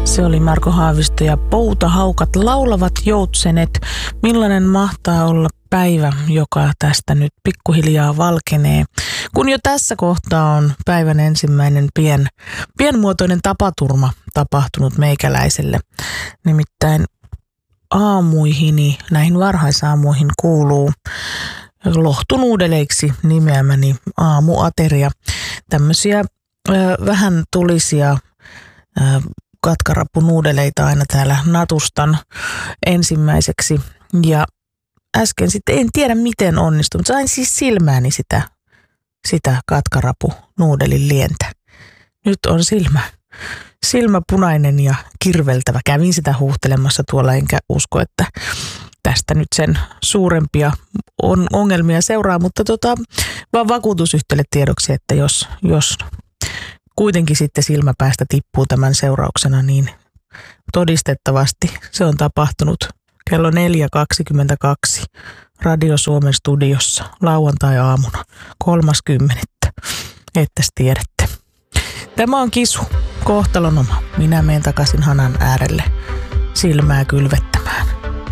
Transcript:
Se oli Marko Haavisto ja Poutahaukat laulavat joutsenet. Millainen mahtaa olla päivä, joka tästä nyt pikkuhiljaa valkenee. Kun jo tässä kohtaa on päivän ensimmäinen pienmuotoinen tapaturma tapahtunut meikäläiselle. Nimittäin aamuihini, näihin varhaisaamuihin kuuluu lohtunuudeleiksi nimeämäni aamuateria. Tämmöisiä vähän tulisia katkarappunuudeleita aina täällä natustan ensimmäiseksi. Ja äsken sitten en tiedä miten onnistui, mutta sain siis silmääni sitä katkarapunuudelin lientä. Nyt on silmä punainen ja kirveltävä. Kävin sitä huuhtelemassa tuolla, enkä usko, että tästä nyt sen suurempia ongelmia seuraa, mutta vaan vakuutusyhtiölle tiedoksi, että jos kuitenkin sitten silmäpäästä tippuu tämän seurauksena, niin todistettavasti se on tapahtunut kello 4.22 Radio Suomen studiossa lauantai-aamuna 30. Ettes tiedätte. Tämä on Kisu, kohtalon oma. Minä menen takaisin hanan äärelle silmää kylvettä.